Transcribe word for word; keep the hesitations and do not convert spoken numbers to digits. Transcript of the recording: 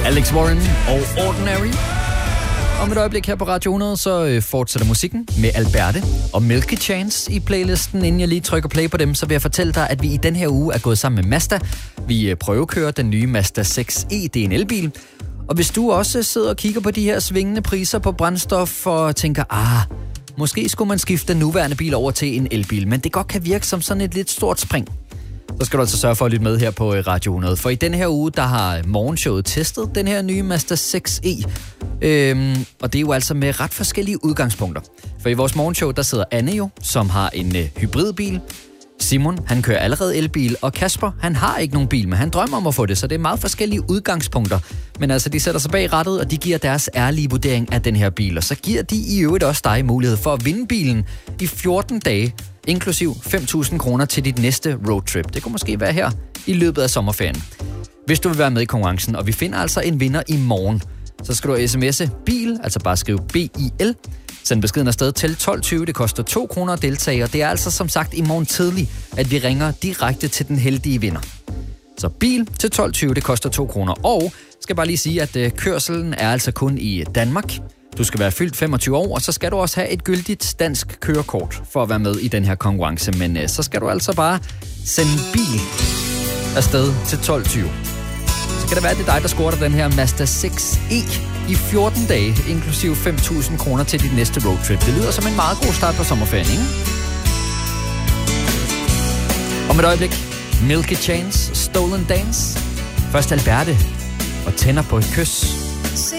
Alex Warren og Ordinary. Om et øjeblik her på Radio hundrede, så fortsætter musikken med Alberte og Milky Chance i playlisten. Inden jeg lige trykker play på dem, så vil jeg fortælle dig, at vi i den her uge er gået sammen med Mazda. Vi prøvekører den nye Mazda seks E, det er en elbil. Og hvis du også sidder og kigger på de her svingende priser på brændstof og tænker, ah, måske skulle man skifte den nuværende bil over til en elbil, men det godt kan virke som sådan et lidt stort spring, så skal du altså sørge for at lytte med her på Radio hundrede. For i denne her uge, der har morgenshowet testet den her nye Mazda seks E. Øhm, og det er jo altså med ret forskellige udgangspunkter. For i vores morgenshow, der sidder Anne jo, som har en øh, hybridbil. Simon, han kører allerede elbil. Og Kasper, han har ikke nogen bil, men han drømmer om at få det. Så det er meget forskellige udgangspunkter. Men altså, de sætter sig bag rattet, og de giver deres ærlige vurdering af den her bil. Og så giver de i øvrigt også dig mulighed for at vinde bilen i fjorten dage. Inklusiv fem tusind kroner til dit næste roadtrip. Det kunne måske være her i løbet af sommerferien. Hvis du vil være med i konkurrencen, og vi finder altså en vinder i morgen, så skal du sms'e bil, altså bare skrive B I L. Send beskeden afsted til tolv tyve. Det koster to kroner at deltage, og det er altså som sagt i morgen tidlig, at vi ringer direkte til den heldige vinder. Så bil til tolv tyve, det koster to kroner. Og skal bare lige sige, at øh, kørselen er altså kun i Danmark. Du skal være fyldt femogtyve år, og så skal du også have et gyldigt dansk kørekort for at være med i den her konkurrence. Men øh, så skal du altså bare sende bil afsted til tolv tyve. Så kan det være, at det er dig, der scorer den her Mazda seks E i fjorten dage, inklusive fem tusind kroner til dit næste roadtrip. Det lyder som en meget god start på sommerferien, ikke? Om et øjeblik, Milky Chance, Stolen Dance. Først Alberte og Tænder på et kys.